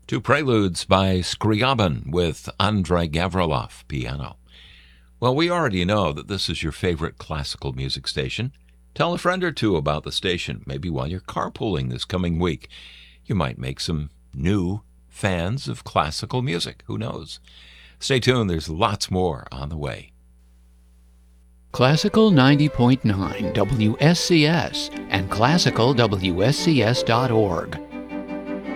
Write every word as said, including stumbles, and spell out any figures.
Two preludes by Scriabin with Andrei Gavrilov, piano. Well, we already know that this is your favorite classical music station. Tell a friend or two about the station, maybe while you're carpooling this coming week. You might make some new fans of classical music. Who knows? Stay tuned. There's lots more on the way. Classical ninety point nine W S C S and classical W S C S dot org.